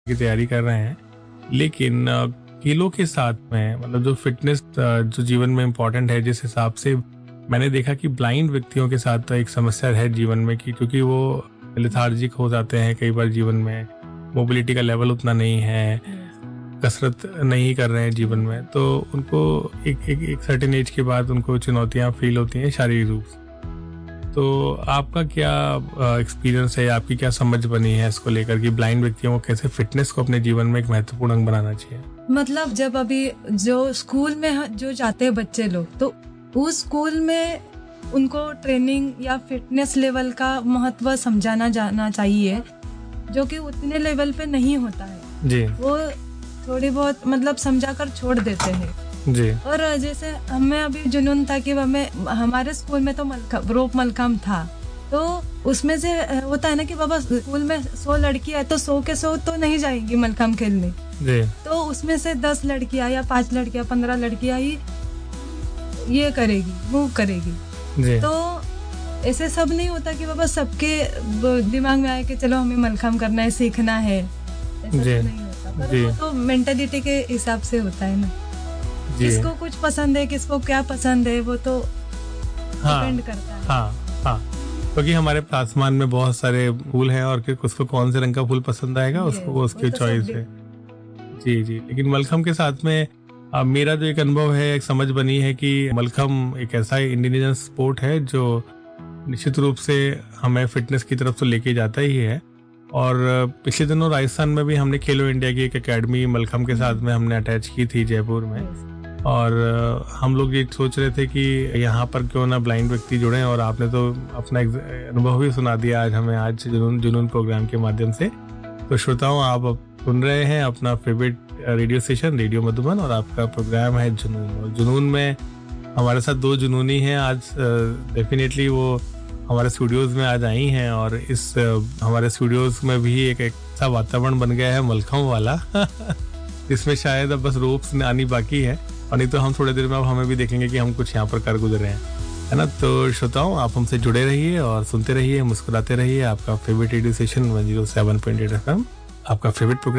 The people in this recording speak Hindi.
की तैयारी कर रहे हैं, लेकिन खेलों के साथ में मतलब जो फिटनेस जो जीवन में इम्पोर्टेंट है, जिस हिसाब से मैंने देखा कि ब्लाइंड व्यक्तियों के साथ तो एक समस्या है जीवन में कि क्योंकि वो लेथार्जिक हो जाते हैं कई बार जीवन में, मोबिलिटी का लेवल उतना नहीं है, कसरत नहीं कर रहे हैं जीवन में, तो उनको एक सर्टेन एज के बाद उनको चुनौतियां फील होती हैं शारीरिक रूप से। तो आपका क्या एक्सपीरियंस है, आपकी क्या समझ बनी है इसको लेकर कि ब्लाइंड व्यक्तियों को कैसे फिटनेस को अपने जीवन में एक महत्वपूर्ण अंग बनाना चाहिए? मतलब जब अभी जो स्कूल में जो जाते हैं बच्चे लोग, तो उस स्कूल में उनको ट्रेनिंग या फिटनेस लेवल का महत्व समझाना जाना चाहिए, जो कि उतने लेवल पे नहीं होता है जी। वो थोड़ी बहुत मतलब समझा कर छोड़ देते हैं जी। और जैसे हमें अभी जुनून था कि हमें, हमारे स्कूल में तो रोप मलखम था, तो उसमें से होता है ना कि बाबा स्कूल में 100 लड़की है तो 100 के 100 तो नहीं जाएंगी मलखम खेलने जी। तो उसमें से 10 लड़कियां या 5 लड़कियां 15 लड़कियां ही ये करेगी, मूव करेगी जी। तो ऐसे सब नहीं होता कि बाबा सबके दिमाग में आए कि चलो हमें मलखम करना है, सीखना है, ऐसा तो नहीं होता। पर वो तो मेंटालिटी के हिसाब से होता है ना, किसको कुछ पसंद है, किसको क्या पसंद है, वो तो डिपेंड करता है। हाँ, क्योंकि हमारे आसमान में बहुत सारे फूल हैं और उसको कौन से रंग का फूल पसंद आएगा उसको उसकी चॉइस है। जी जी। लेकिन मलखम के साथ में मेरा जो एक अनुभव है, एक समझ बनी है कि मलखम एक ऐसा इंडिजिनस स्पोर्ट है जो निश्चित रूप से हमें फिटनेस की तरफ तो लेके जाता ही है। और पिछले दिनों राजस्थान में भी हमने खेलो इंडिया की एक एकेडमी मलखम के साथ में हमने अटैच की थी जयपुर में, और हम लोग ये सोच रहे थे कि यहाँ पर क्यों ना ब्लाइंड व्यक्ति जुड़े, और आपने तो अपना अनुभव भी सुना दिया आज हमें, आज जुनून प्रोग्राम के माध्यम से। तो श्रोताओं, आप सुन रहे हैं अपना favourite radio station radio Madhuban, और आपका प्रोग्राम है जुनून। और जुनून में हमारे साथ 2 जुनूनी हैं आज, डेफिनेटली वो हमारे स्टूडियोज में आज आई हैं, और इस हमारे स्टूडियोज में भी एक ऐसा वातावरण बन गया है मलखम वाला जिसमें शायद अब बस रोप्स आनी बाकी है, और नहीं तो हम थोड़ी देर में अब हमें भी देखेंगे कि हम कुछ यहाँ पर कर गुजरे हैं, है ना। तो श्रोताओं, आप हमसे जुड़े रहिए और सुनते रहिए, मुस्कुराते रहिए। आपका फेवरेट रेडियो स्टेशन 107.8 FM, आपका फेवरेट प्रोग्राम